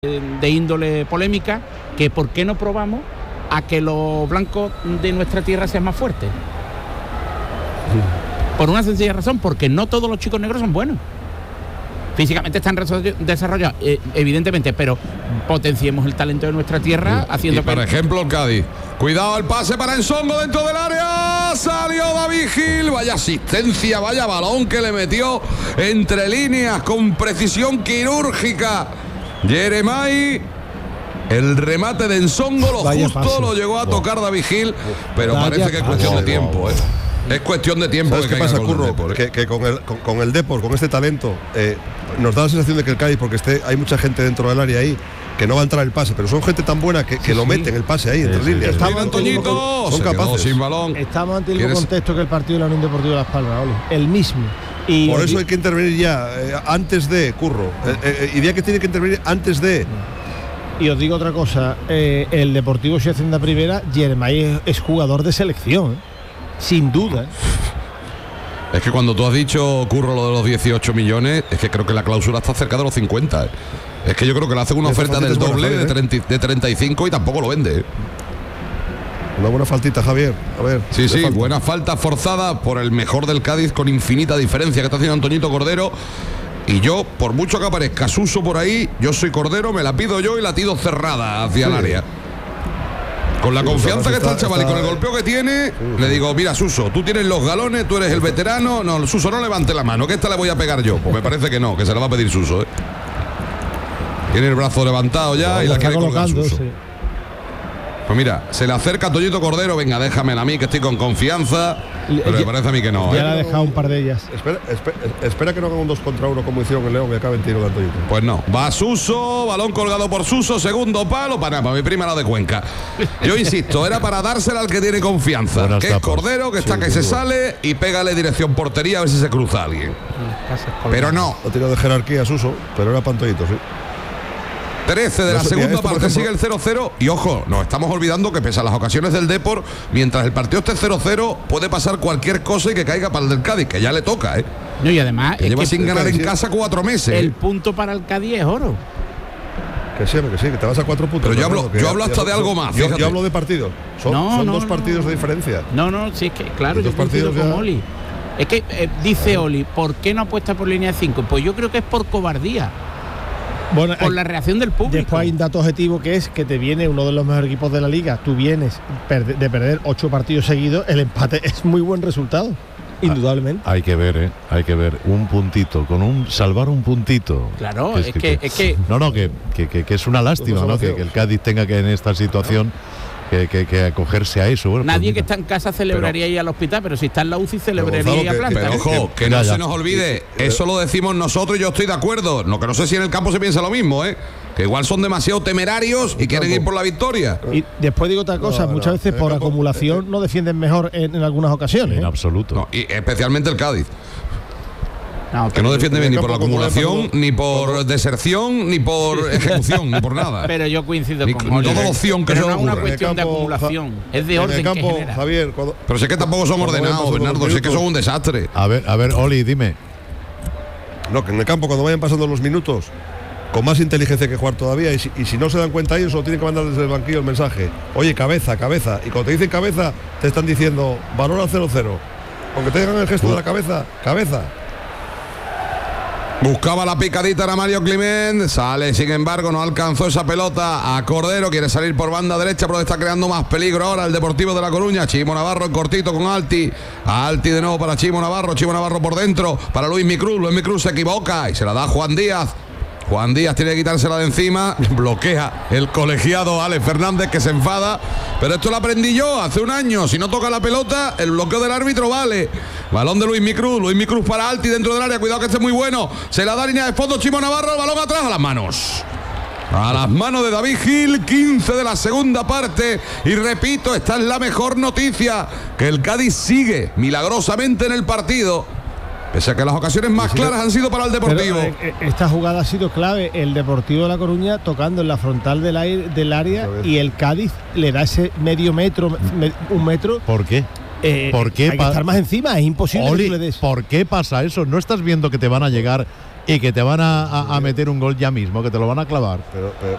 de índole polémica, que por qué no probamos a que los blancos de nuestra tierra sean más fuertes. Por una sencilla razón, porque no todos los chicos negros son buenos. Físicamente están desarrollados, evidentemente, pero potenciemos el talento de nuestra tierra haciendo... Y por ejemplo el Cádiz. Cuidado el pase para Ensongo dentro del área. Salió David Gil. Vaya asistencia, vaya balón que le metió entre líneas con precisión quirúrgica Jeremai. El remate de Ensongo, lo vaya justo pase. lo llegó a tocar David Gil, pero Vaya parece que es cuestión de tiempo. Es cuestión de tiempo. ¿Sabes qué pasa, Curro? Que con el Depor, con este talento, nos da la sensación de que el Cádiz, porque hay mucha gente dentro del área ahí, que no va a entrar el pase, pero son gente tan buena que lo meten el pase ahí entre líneas. Son capaces. Sin balón. Estamos ante el mismo contexto que el partido de la Unión Deportiva Las Palmas, Oli. El mismo. Y por eso hay que intervenir ya, antes de, Curro. Idea que tiene que intervenir antes de. Y os digo otra cosa, el Deportivo si asciende a primera, Jeremai es jugador de selección, sin duda. Es que cuando tú has dicho, Curro, lo de los 18 millones, es que creo que la cláusula está cerca de los 50. Es que yo creo que le hacen una oferta del doble de 35 y tampoco lo vende. Una buena faltita, Javier. A ver. Sí, buena falta forzada por el mejor del Cádiz con infinita diferencia que está haciendo Antoñito Cordero. Y yo, por mucho que aparezca Suso por ahí, yo soy Cordero, me la pido yo y la tiro cerrada hacia el área. Con la confianza que está el chaval y con el golpeo que tiene, le digo, mira, Suso, tú tienes los galones, tú eres el veterano. No, Suso, no levante la mano, que esta le voy a pegar yo. Pues me parece que no, que se la va a pedir Suso. Tiene el brazo levantado ya y la quiere colgar Suso. Sí. Pues mira, se le acerca a Toñito Cordero, venga, déjamela a mí, que estoy con confianza. Pero me parece a mí que no. Ya le ha dejado un par de ellas. Espera que no hagan un 2 contra 1 como hicieron en León y acaben tiro de Antoñito. Pues no, va Suso, balón colgado por Suso, segundo palo, para mi prima la de Cuenca. Yo insisto, era para dársela al que tiene confianza, buenas que tapas. Es Cordero, que está que se sale y pégale dirección portería a ver si se cruza alguien. Pero no. Ha tirado de jerarquía Suso, pero era para Antoñito, sí. 13 de la segunda parte, sigue el 0-0 y ojo, nos estamos olvidando que pese a las ocasiones del Depor, mientras el partido esté 0-0 puede pasar cualquier cosa y que caiga para el del Cádiz, que ya le toca, No, y además que lleva sin ganar en casa 4 meses. El punto para el Cádiz es oro. Que sí, que te vas a 4 puntos. Pero yo hablo hasta de algo más. Yo hablo de partidos. Son 2 partidos de diferencia. No, sí, es que claro, yo coincido con Oli. Es que dice Oli, ¿por qué no apuesta por línea de 5? Pues yo creo que es por cobardía. Bueno, por la reacción del público. Después hay un dato objetivo que es que te viene uno de los mejores equipos de la liga, tú vienes de perder 8 partidos seguidos, el empate es muy buen resultado, indudablemente. Hay que ver, un puntito, salvar un puntito. Claro, es que es una lástima, ¿no? Que el Cádiz tenga que en esta situación que acogerse a eso. Bueno, nadie que está en casa celebraría ir al hospital, pero si está en la UCI celebraría ir a planta. Pero ojo, que no se nos olvide, eso lo decimos nosotros y yo estoy de acuerdo. Lo que no sé si en el campo se piensa lo mismo, que igual son demasiado temerarios y quieren ir por la victoria. Y después digo otra cosa, muchas veces por acumulación no defienden mejor en algunas ocasiones. En absoluto. No, y especialmente el Cádiz. Que no defiende bien ni por la acumulación, ni por deserción, ni por ejecución, ni por nada. Pero yo coincido con Oli. Toda opción que pero se no es ocurra. una cuestión de acumulación, es de orden campo, que genera. Javier, pero sé que tampoco son ordenados, Bernardo, sé que son un desastre. A ver, Oli, dime. No, que en el campo cuando vayan pasando los minutos, con más inteligencia que jugar todavía, y si no se dan cuenta ellos, solo tienen que mandar desde el banquillo el mensaje. Oye, cabeza. Y cuando te dicen cabeza, te están diciendo valor al 0-0. Aunque te hagan el gesto de la cabeza. Buscaba la picadita a Mario Climent, sale, sin embargo, no alcanzó esa pelota a Cordero, quiere salir por banda derecha, pero está creando más peligro ahora el Deportivo de La Coruña. Chimo Navarro en cortito con Alti de nuevo para Chimo Navarro por dentro, para Luis Micruz se equivoca y se la da Juan Díaz. Juan Díaz tiene que quitársela de encima, bloquea el colegiado Alex Fernández, que se enfada, pero esto lo aprendí yo hace un año, si no toca la pelota, el bloqueo del árbitro vale. Balón de Luis Micruz para Alti dentro del área, cuidado que este es muy bueno, se la da línea de fondo Chimo Navarro, el balón atrás a las manos de David Gil, 15 de la segunda parte, y repito, esta es la mejor noticia, que el Cádiz sigue milagrosamente en el partido. Pese a que las ocasiones más claras han sido para el Deportivo. Pero, esta jugada ha sido clave. El Deportivo de La Coruña tocando en la frontal del área y el Cádiz le da ese medio metro, un metro. ¿Por qué? ¿Por qué? Hay que estar más encima, es imposible Oli, que tú le des. ¿Por qué pasa eso? ¿No estás viendo que te van a llegar y que te van a meter un gol ya mismo, que te lo van a clavar. Pero